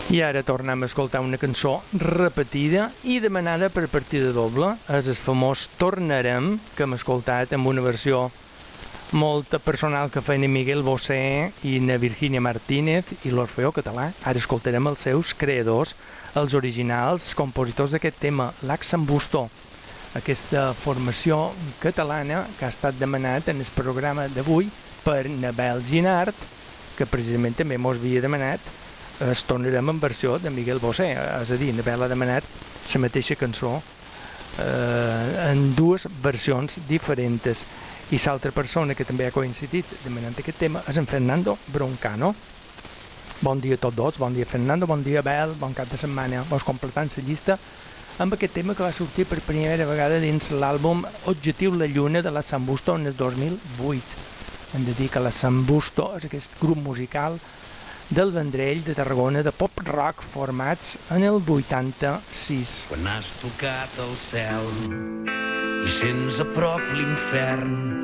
I ara tornem a escoltar una cançó repetida i demanada per partida doble. És el famós Tornarem, que hem escoltat amb una versió molt personal que feien Miguel Bosé i na Virginia Martínez i l'Orfeó Català. Ara escoltarem els seus creadors, els originals compositors d'aquest tema, l'Axen Busto, aquesta formació catalana que ha estat demanat en el programa d'avui per Nabel Ginart, que precisament també mos havia demanat es Tornarem en versió de Miguel Bosé, és a dir, Nabel ha demanat la mateixa cançó en dues versions diferents. I l'altra persona que també ha coincidit demanant aquest tema és en Fernando Broncano. Bon dia a tots dos, bon dia Fernando, bon dia Abel, bon cap de setmana. Vos completant la llista amb aquest tema que va sortir per primera vegada dins l'àlbum Objectiu la Lluna de la Sambusto en el 2008. Hem de dir que la Sambusto és aquest grup musical del Vendrell de Tarragona de pop-rock formats en el 86. Quan has tocat el cel i sents a prop l'infern